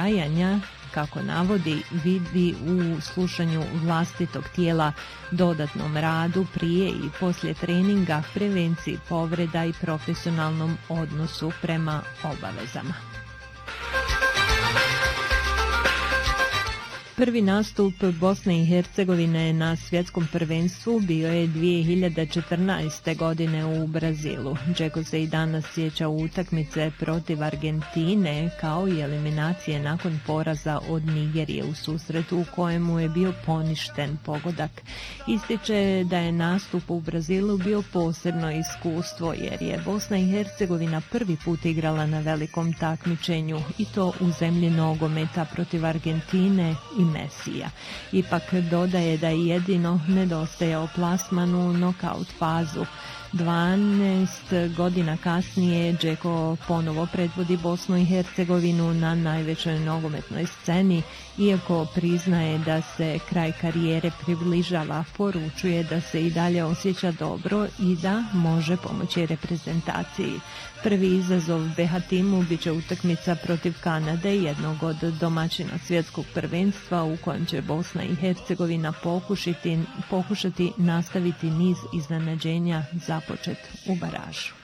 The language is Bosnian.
kajanja, kako navodi, vidi u slušanju vlastitog tijela, dodatnom radu prije i poslije treninga, prevenciji povreda i profesionalnom odnosu prema obavezama. Prvi nastup Bosne i Hercegovine na svjetskom prvenstvu bio je 2014. godine u Brazilu. Džeko se i danas sjeća utakmice protiv Argentine kao i eliminacije nakon poraza od Nigerije u susretu u kojemu je bio poništen pogodak. Ističe da je nastup u Brazilu bio posebno iskustvo jer je Bosna i Hercegovina prvi put igrala na velikom takmičenju i to u zemlji nogometa protiv Argentine i Mesija. Ipak dodaje da je jedino nedostajao plasman u nokaut fazu. 12 godina kasnije Džeko ponovo predvodi Bosnu i Hercegovinu na najvećoj nogometnoj sceni, iako priznaje da se kraj karijere približava, poručuje da se i dalje osjeća dobro i da može pomoći reprezentaciji. Prvi izazov BH timu bit će utakmica protiv Kanade, jednog od domaćina svjetskog prvenstva u kojem će Bosna i Hercegovina pokušati nastaviti niz iznenađenja započet u baražu.